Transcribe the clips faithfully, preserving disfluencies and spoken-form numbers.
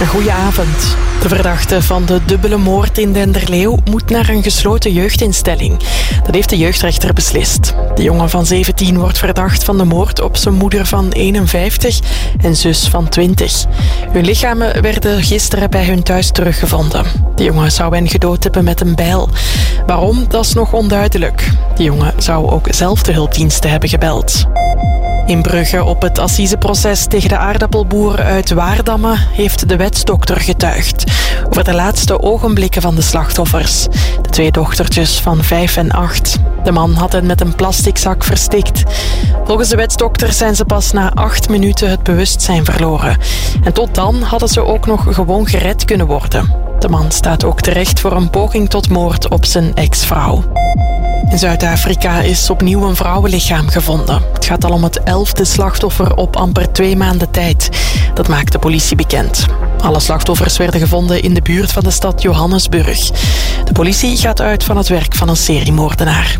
Goedenavond. De verdachte van de dubbele moord in Denderleeuw moet naar een gesloten jeugdinstelling. Dat heeft de jeugdrechter beslist. De jongen van zeventien wordt verdacht van de moord op zijn moeder van eenenvijftig en zus van twintig. Hun lichamen werden gisteren bij hun thuis teruggevonden. De jongen zou hen gedood hebben met een bijl. Waarom, dat is nog onduidelijk. De jongen zou ook zelf de hulpdiensten hebben gebeld. In Brugge op het assiseproces tegen de aardappelboer uit Waardamme heeft de wetsdokter getuigd over de laatste ogenblikken van de slachtoffers. De twee dochtertjes van vijf en acht. De man had hen met een plastic zak verstikt. Volgens de wetsdokter zijn ze pas na acht minuten het bewustzijn verloren. En tot dan hadden ze ook nog gewoon gered kunnen worden. De man staat ook terecht voor een poging tot moord op zijn ex-vrouw. In Zuid-Afrika is opnieuw een vrouwenlichaam gevonden. Het gaat al om het elfde slachtoffer op amper twee maanden tijd. Dat maakt de politie bekend. Alle slachtoffers werden gevonden in de buurt van de stad Johannesburg. De politie gaat uit van het werk van een seriemoordenaar.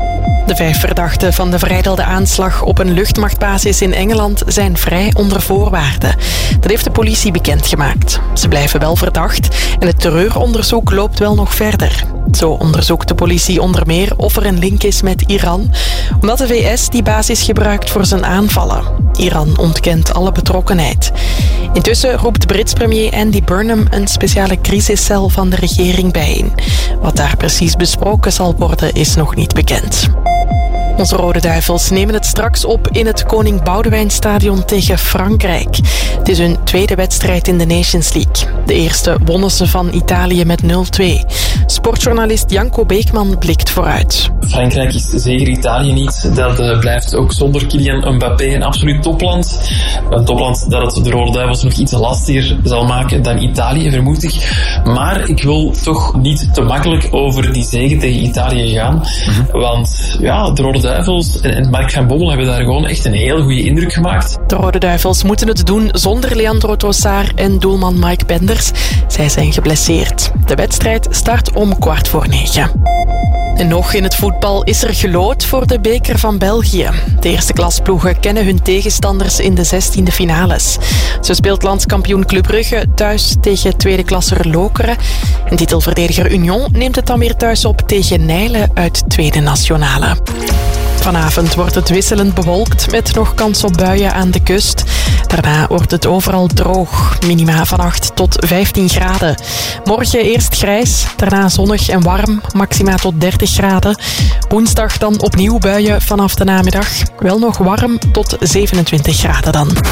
De vijf verdachten van de verijdelde aanslag op een luchtmachtbasis in Engeland zijn vrij onder voorwaarden. Dat heeft de politie bekendgemaakt. Ze blijven wel verdacht en het terreuronderzoek loopt wel nog verder. Zo onderzoekt de politie onder meer of er een link is met Iran, omdat de V S die basis gebruikt voor zijn aanvallen. Iran ontkent alle betrokkenheid. Intussen roept Brits premier Andy Burnham een speciale crisiscel van de regering bijeen. Wat daar precies besproken zal worden is nog niet bekend. Onze Rode Duivels nemen het straks op in het Koning Boudewijnstadion tegen Frankrijk. Het is hun tweede wedstrijd in de Nations League. De eerste wonnen ze van Italië met nul twee. Sportjournalist Janko Beekman blikt vooruit. Frankrijk is zeker Italië niet. Dat uh, blijft ook zonder Kylian Mbappé een absoluut topland. Een topland dat het de Rode Duivels nog iets lastiger zal maken dan Italië, vermoed ik. Maar ik wil toch niet te makkelijk over die zege tegen Italië gaan. Mm-hmm. Want ja, de Rode Duivels en Mark van Bommel hebben daar gewoon echt een heel goede indruk gemaakt. De Rode Duivels moeten het doen zonder Leandro Trossard en doelman Mike Penders. Zij zijn geblesseerd. De wedstrijd start om kwart voor negen. En nog in het voetbal is er gelood voor de beker van België. De eerste klasploegen kennen hun tegenstanders in de zestiende finales. Zo speelt landskampioen Club Brugge thuis tegen tweede klasser Lokeren. En titelverdediger Union neemt het dan weer thuis op tegen Nijlen uit tweede nationale. Vanavond wordt het wisselend bewolkt met nog kans op buien aan de kust. Daarna wordt het overal droog. Minima van acht tot vijftien graden. Morgen eerst grijs, daarna zonnig en warm. Maxima tot dertig graden. Woensdag dan opnieuw buien vanaf de namiddag. Wel nog warm tot zevenentwintig graden dan.